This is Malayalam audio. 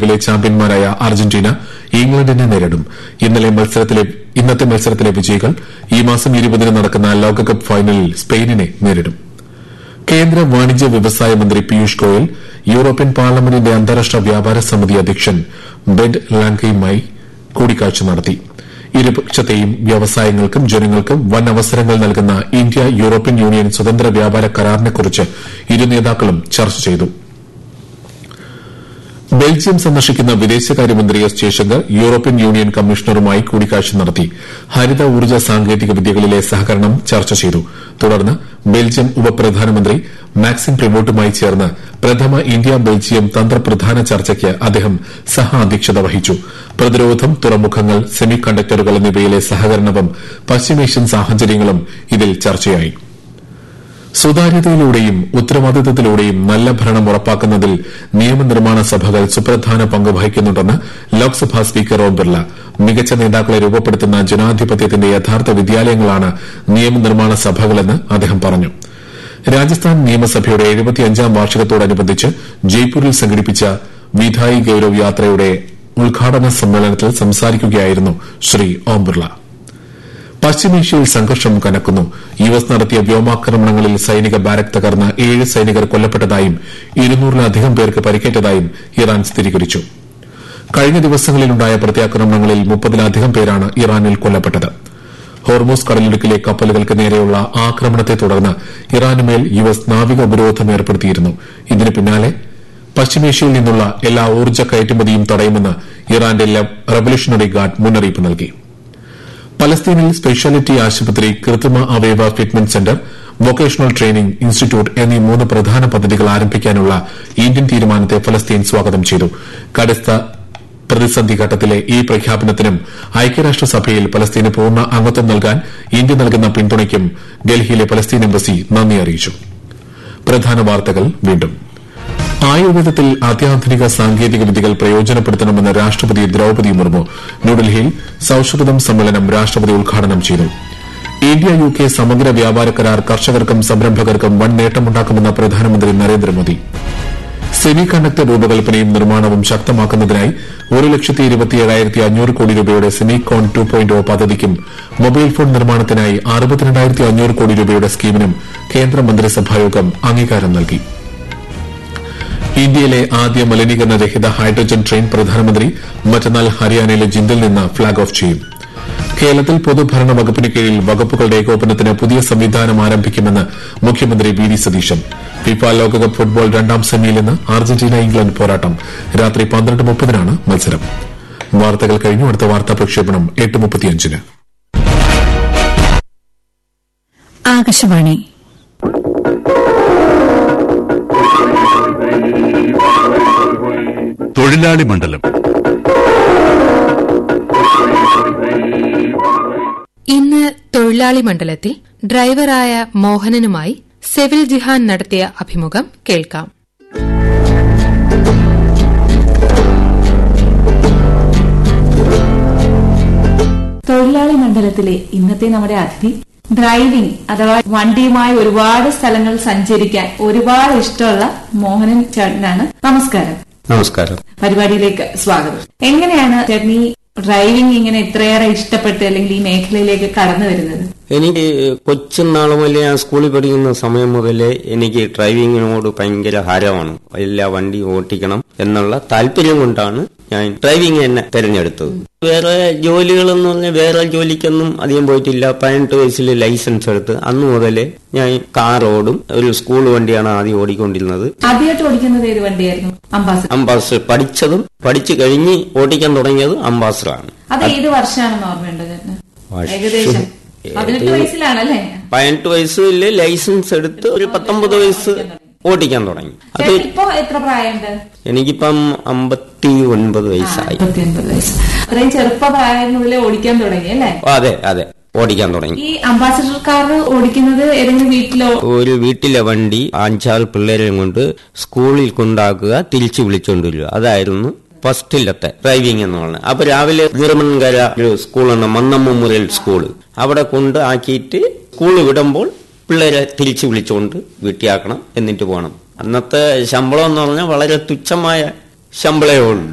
ിലെ ചാമ്പ്യന്മാരായ അർജന്റീന ഇംഗ്ലണ്ടിനെ നേരിടും. ഇന്നത്തെ മത്സരത്തിലെ വിജയികൾ ഈ മാസം 20-ന് നടക്കുന്ന ലോകകപ്പ് ഫൈനലിൽ സ്പെയിനിനെ നേരിടും. കേന്ദ്ര വാണിജ്യ വ്യവസായ മന്ത്രി പീയൂഷ് ഗോയൽ യൂറോപ്യൻ പാർലമെന്റിന്റെ അന്താരാഷ്ട്ര വ്യാപാര സമിതി അധ്യക്ഷൻ ബെന്റ് ലാങ്കയുമായി കൂടിക്കാഴ്ച നടത്തി. ഇരുപക്ഷത്തെയും വ്യവസായങ്ങൾക്കും ജനങ്ങൾക്കും വൻ അവസരങ്ങൾ നൽകുന്ന ഇന്ത്യ യൂറോപ്യൻ യൂണിയൻ സ്വതന്ത്ര വ്യാപാര കരാറിനെക്കുറിച്ച് ഇരു നേതാക്കളും ചർച്ച ചെയ്തു. ബെൽജിയം സന്ദർശിക്കുന്ന വിദേശകാര്യമന്ത്രി എസ് ജയശങ്കർ യൂറോപ്യൻ യൂണിയൻ കമ്മീഷണറുമായി കൂടിക്കാഴ്ച നടത്തി. ഹരിത ഊർജ്ജ സാങ്കേതിക വിദ്യകളിലെ സഹകരണം ചർച്ച ചെയ്തു. തുടർന്ന് ബെൽജിയം ഉപപ്രധാനമന്ത്രി മാക്സിം പ്രിവോട്ടുമായി ചേർന്ന് പ്രഥമ ഇന്ത്യ ബെൽജിയം തന്ത്രപ്രധാന ചർച്ചയ്ക്ക് അദ്ദേഹം സഹ അധ്യക്ഷത വഹിച്ചു. പ്രതിരോധം, തുറമുഖങ്ങൾ, സെമി കണ്ടക്ടറുകൾ എന്നിവയിലെ സഹകരണവും പശ്ചിമേഷ്യൻ സാഹചര്യങ്ങളും ഇതിൽ ചർച്ചയായി. സുതാര്യതയിലൂടെയും ഉത്തരവാദിത്തത്തിലൂടെയും നല്ല ഭരണം ഉറപ്പാക്കുന്നതിൽ നിയമനിർമ്മാണ സഭകൾ സുപ്രധാന പങ്ക് വഹിക്കുന്നുണ്ടെന്ന് ലോക്സഭാ സ്പീക്കർ ഓം ബിർല. മികച്ച നേതാക്കളെ രൂപപ്പെടുത്തുന്ന ജനാധിപത്യത്തിന്റെ യഥാർത്ഥ വിദ്യാലയങ്ങളാണ് നിയമനിർമ്മാണ സഭകളെന്ന് അദ്ദേഹം പറഞ്ഞു. രാജസ്ഥാൻ നിയമസഭയുടെ 75-ാം വാർഷികത്തോടനുബന്ധിച്ച് ജയ്പൂരിൽ സംഘടിപ്പിച്ച വിധായി ഗൌരവ് യാത്രയുടെ ഉദ്ഘാടന സമ്മേളനത്തിൽ സംസാരിക്കുകയായിരുന്നു ശ്രീ ഓം ബിർല. പശ്ചിമേഷ്യയിൽ സംഘർഷം കനക്കുന്നു. യുഎസ് നടത്തിയ വ്യോമാക്രമണങ്ങളിൽ സൈനിക ബാരക് തകർന്ന് 7 സൈനികർ കൊല്ലപ്പെട്ടതായും 200-ലധികം പേർക്ക് പരിക്കേറ്റതായും ഇറാൻ സ്ഥിരീകരിച്ചു. കഴിഞ്ഞ ദിവസങ്ങളിലുണ്ടായ പ്രത്യാക്രമണങ്ങളിൽ 30-ലധികം പേരാണ് ഇറാനിൽ കൊല്ലപ്പെട്ടത്. ഹോർമൂസ് കടലിടുക്കിലെ കപ്പലുകൾക്ക് നേരെയുള്ള ആക്രമണത്തെ തുടർന്ന് ഇറാനുമേൽ യുഎസ് നാവിക ഉപരോധം ഏർപ്പെടുത്തിയിരുന്നു. ഇതിന് പിന്നാലെ പശ്ചിമേഷ്യയിൽ നിന്നുള്ള എല്ലാ ഊർജ്ജ കയറ്റുമതിയും തടയുമെന്ന് ഇറാന്റെ റവല്യൂഷണറി ഗാർഡ് മുന്നറിയിപ്പ് നൽകി. പലസ്തീനിൽ സ്പെഷ്യാലിറ്റി ആശുപത്രി, കൃത്രിമ അവയവ fitment centre, vocational training institute എന്നീ 3 പ്രധാന പദ്ധതികൾ ആരംഭിക്കാനുള്ള ഇന്ത്യൻ തീരുമാനത്തെ ഫലസ്തീൻ സ്വാഗതം ചെയ്തു. കടുത്ത പ്രതിസന്ധി ഘട്ടത്തിലെ ഈ പ്രഖ്യാപനത്തിനും ഐക്യരാഷ്ട്രസഭയിൽ പലസ്തീന് പൂർണ്ണ അംഗത്വം നൽകാൻ ഇന്ത്യ നൽകുന്ന പിന്തുണയ്ക്കും ഡൽഹിയിലെ പലസ്തീൻ എംബസി നന്ദി അറിയിച്ചു. പ്രധാന വാർത്തകൾ വീണ്ടും. ആയുർവേദത്തിൽ അത്യാധുനിക സാങ്കേതിക വിദ്യകൾ പ്രയോജനപ്പെടുത്തണമെന്ന് രാഷ്ട്രപതി ദ്രൌപദി മുർമു. ന്യൂഡൽഹിയിൽ സൌഹൃദം സമ്മേളനം രാഷ്ട്രപതി ഉദ്ഘാടനം ചെയ്തു. ഇന്ത്യ UK സമഗ്ര വ്യാപാര കരാർ കർഷകർക്കും സംരംഭകർക്കും വൻ നേട്ടമുണ്ടാക്കുമെന്ന് പ്രധാനമന്ത്രി നരേന്ദ്രമോദി. സെമി കണ്ടക്ടർ രൂപകൽപ്പനയും നിർമ്മാണവും ശക്തമാക്കുന്നതിനായി 1,27,500 കോടി രൂപയുടെ സെമികോൺ 2.0 പദ്ധതിക്കും മൊബൈൽ ഫോൺ നിർമ്മാണത്തിനായി 62,500 കോടി രൂപയുടെ സ്കീമിനും കേന്ദ്രമന്ത്രിസഭായോഗം അംഗീകാരം നൽകി. ഇന്ത്യയിലെ ആദ്യ മലിനീകരണരഹിത ഹൈഡ്രജൻ ട്രെയിൻ പ്രധാനമന്ത്രി മറ്റന്നാൾ ഹരിയാനയിലെ ജിൻഡിൽ നിന്ന് ഫ്ളാഗ് ഓഫ് ചെയ്യും. കേരളത്തിൽ പൊതുഭരണ വകുപ്പിന് കീഴിൽ വകുപ്പുകളുടെ ഏകോപനത്തിന് പുതിയ സംവിധാനം ആരംഭിക്കുമെന്ന് മുഖ്യമന്ത്രി വി.ഡി. സതീശൻ. ഫിഫ ലോകകപ്പ് ഫുട്ബോൾ 2ാം സെമിയിൽ ഇന്ന് അർജന്റീന ഇംഗ്ലണ്ട് പോരാട്ടം. രാത്രി 12:30-ന് മത്സരം. വാർത്തകൾ കഴിഞ്ഞു. അടുത്ത വാർത്താ പ്രക്ഷേപണം 8:35-ന്. ആകാശവാണി. തൊഴിലാളി മണ്ഡലം. ഇന്ന് തൊഴിലാളി മണ്ഡലത്തിൽ ഡ്രൈവറായ മോഹനനുമായി സെവിൽ ജിഹാൻ നടത്തിയ അഭിമുഖം കേൾക്കാം. തൊഴിലാളി മണ്ഡലത്തിലെ ഇന്നത്തെ നമ്മുടെ അതിഥി ഡ്രൈവിംഗ് അഥവാ വണ്ടിയുമായി ഒരുപാട് സ്ഥലങ്ങൾ സഞ്ചരിക്കാൻ ഒരുപാട് ഇഷ്ടമുള്ള മോഹനൻ ചേട്ടനാണ്. നമസ്കാരം. നമസ്കാരം. പരിപാടിയിലേക്ക് സ്വാഗതം. എങ്ങനെയാണ് ചേട്ടൻ ഈ ഡ്രൈവിംഗ് ഇങ്ങനെ ഇത്രയേറെ ഇഷ്ടപ്പെട്ട് അല്ലെങ്കിൽ ഈ മേഖലയിലേക്ക് കടന്നു വരുന്നത്? എനിക്ക് കൊച്ചുനാൾ മുതലേ ഞാൻ സ്കൂളിൽ പഠിക്കുന്ന സമയം മുതലേ എനിക്ക് ഡ്രൈവിങ്ങിനോട് ഭയങ്കര ഹരമാണ്. എല്ലാ വണ്ടി ഓട്ടിക്കണം എന്നുള്ള താല്പര്യം കൊണ്ടാണ് ഞാൻ ഡ്രൈവിംഗ് തന്നെ തിരഞ്ഞെടുത്തത്. വേറെ ജോലികളെന്ന് പറഞ്ഞാൽ വേറെ ജോലിക്കൊന്നും അധികം പോയിട്ടില്ല. 18 വയസ്സിൽ ലൈസൻസ് എടുത്ത് അന്ന് മുതലേ ഞാൻ കാർ ഓടും. ഒരു സ്കൂൾ വണ്ടിയാണ് ആദ്യം ഓടിക്കൊണ്ടിരുന്നത്. ആദ്യമായിട്ട് ഓടിക്കുന്നത് ഏത് വണ്ടിയായിരുന്നു? അംബാസഡർ. പഠിച്ചു കഴിഞ്ഞ് ഓടിക്കാൻ തുടങ്ങിയത് അംബാസഡറാണ്. അത് ഏത് വർഷമാണെന്ന് ഓർമ്മയുണ്ടോ ചേട്ടന്? ഏകദേശം 18 വയസ്സിലാണല്ലേ? 18 വയസ്സിൽ ലൈസൻസ് എടുത്ത് ഒരു 19 വയസ്സ് ഓടിക്കാൻ തുടങ്ങി. അത് ഇപ്പൊ എത്ര പ്രായമുണ്ട്? എനിക്കിപ്പം 59 വയസ്സായി. 59 വയസ്സ്. അത്രയും ചെറുപ്പ പ്രായത്തിനുള്ളിൽ ഓടിക്കാൻ തുടങ്ങി അല്ലേ? അതെ ഓടിക്കാൻ തുടങ്ങി. ഈ അംബാസഡർ കാർ ഓടിക്കുന്നത് ഏതെങ്കിലും വീട്ടിലോ? ഒരു വീട്ടിലെ വണ്ടി 5-6 പിള്ളേരെയും കൊണ്ട് സ്കൂളിൽ കൊണ്ടാക്കുക, തിരിച്ചു വിളിച്ചുകൊണ്ടുവരിക. അതായിരുന്നു ഫസ്റ്റിലത്തെ ഡ്രൈവിംഗ് എന്ന് പറഞ്ഞത്. അപ്പൊ രാവിലെ വീരമൻകര ഒരു സ്കൂളാണ്, മന്നമ്മ മുരൽ സ്കൂള്. അവിടെ കൊണ്ട് ആക്കിയിട്ട് സ്കൂള് വിടുമ്പോൾ പിള്ളേരെ തിരിച്ചു വിളിച്ചുകൊണ്ട് വീട്ടിലാക്കണം, എന്നിട്ട് പോകണം. അന്നത്തെ ശമ്പളം എന്ന് പറഞ്ഞാൽ വളരെ തുച്ഛമായ ശമ്പളമേ ഉള്ളൂ.